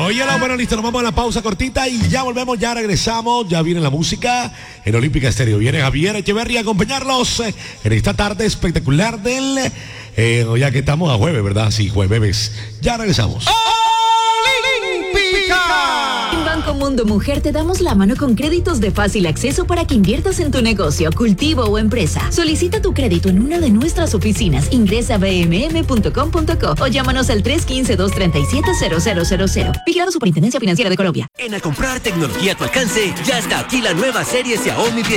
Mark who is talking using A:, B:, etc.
A: Oye, bueno, listo, nos vamos a la pausa cortita y ya volvemos, ya regresamos, ya viene la música en Olímpica Estéreo. Viene Javier Echeverry a acompañarlos en esta tarde espectacular del... ya que estamos a jueves, ¿verdad? Sí, jueves. Ya regresamos.
B: En Banco Mundo Mujer te damos la mano con créditos de fácil acceso para que inviertas en tu negocio, cultivo o empresa. Solicita tu crédito en una de nuestras oficinas. Ingresa a bmm.com.co o llámanos al 315-237-0000. Vigilado Superintendencia Financiera de Colombia.
C: En A Comprar Tecnología a tu alcance, ya está aquí la nueva serie Xiaomi 10.